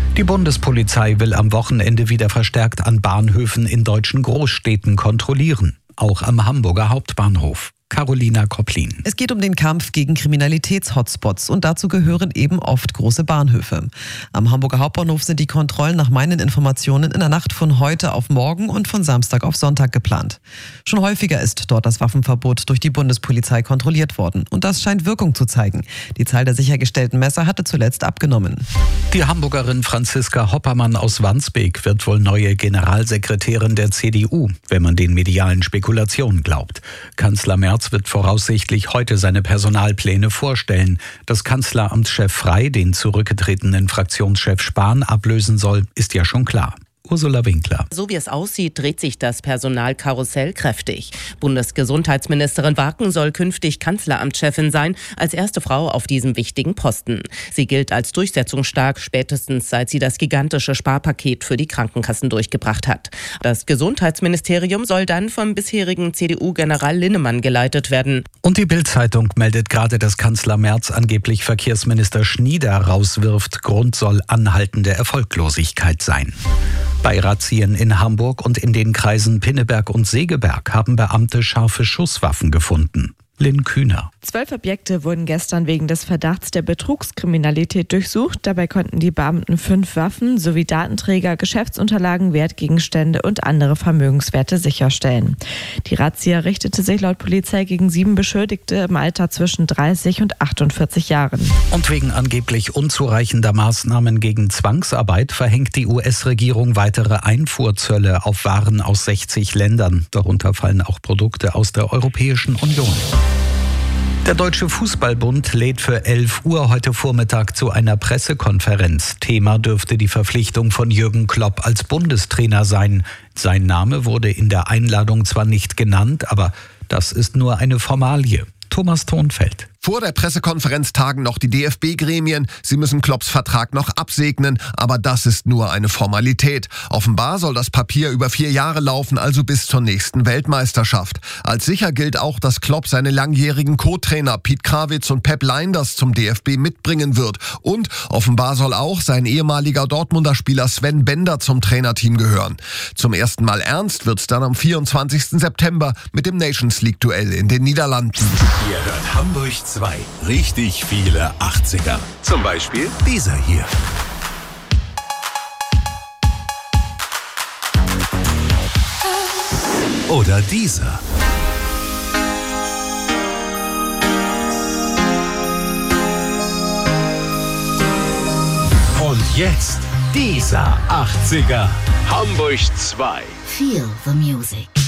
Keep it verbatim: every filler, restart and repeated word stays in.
Die Bundespolizei will am Wochenende wieder verstärkt an Bahnhöfen in deutschen Großstädten kontrollieren, auch am Hamburger Hauptbahnhof. Carolina Koplin. Es geht um den Kampf gegen Kriminalitäts-Hotspots und dazu gehören eben oft große Bahnhöfe. Am Hamburger Hauptbahnhof sind die Kontrollen nach meinen Informationen in der Nacht von heute auf morgen und von Samstag auf Sonntag geplant. Schon häufiger ist dort das Waffenverbot durch die Bundespolizei kontrolliert worden und das scheint Wirkung zu zeigen. Die Zahl der sichergestellten Messer hatte zuletzt abgenommen. Die Hamburgerin Franziska Hoppermann aus Wandsbek wird wohl neue Generalsekretärin der C D U, wenn man den medialen Spekulationen glaubt. Kanzler Merz wird voraussichtlich heute seine Personalpläne vorstellen. Dass Kanzleramtschef Frey den zurückgetretenen Fraktionschef Spahn ablösen soll, ist ja schon klar. Ursula Winkler. So wie es aussieht, dreht sich das Personalkarussell kräftig. Bundesgesundheitsministerin Waken soll künftig Kanzleramtschefin sein, als erste Frau auf diesem wichtigen Posten. Sie gilt als durchsetzungsstark, spätestens seit sie das gigantische Sparpaket für die Krankenkassen durchgebracht hat. Das Gesundheitsministerium soll dann vom bisherigen C D U-General Linnemann geleitet werden. Und die Bild-Zeitung meldet gerade, dass Kanzler Merz angeblich Verkehrsminister Schnieder rauswirft. Grund soll anhaltende Erfolglosigkeit sein. Bei Razzien in Hamburg und in den Kreisen Pinneberg und Segeberg haben Beamte scharfe Schusswaffen gefunden. Lynn Kühner. Zwölf Objekte wurden gestern wegen des Verdachts der Betrugskriminalität durchsucht. Dabei konnten die Beamten fünf Waffen sowie Datenträger, Geschäftsunterlagen, Wertgegenstände und andere Vermögenswerte sicherstellen. Die Razzia richtete sich laut Polizei gegen sieben Beschuldigte im Alter zwischen dreißig und achtundvierzig Jahren. Und wegen angeblich unzureichender Maßnahmen gegen Zwangsarbeit verhängt die U S-Regierung weitere Einfuhrzölle auf Waren aus sechzig Ländern. Darunter fallen auch Produkte aus der Europäischen Union. Der Deutsche Fußballbund lädt für elf Uhr heute Vormittag zu einer Pressekonferenz. Thema dürfte die Verpflichtung von Jürgen Klopp als Bundestrainer sein. Sein Name wurde in der Einladung zwar nicht genannt, aber das ist nur eine Formalie. Thomas Thonfeld. Vor der Pressekonferenz tagen noch die D F B-Gremien. Sie müssen Klopps Vertrag noch absegnen, aber das ist nur eine Formalität. Offenbar soll das Papier über vier Jahre laufen, also bis zur nächsten Weltmeisterschaft. Als sicher gilt auch, dass Klopp seine langjährigen Co-Trainer Piet Krawitz und Pep Lijnders zum D F B mitbringen wird. Und offenbar soll auch sein ehemaliger Dortmunder Spieler Sven Bender zum Trainerteam gehören. Zum ersten Mal ernst wird's dann am vierundzwanzigsten September mit dem Nations League-Duell in den Niederlanden. Ihr hört Hamburg zwei. Richtig viele achtziger. Zum Beispiel dieser hier. Oder dieser. Und jetzt dieser achtziger. Hamburg zwei. Feel the music.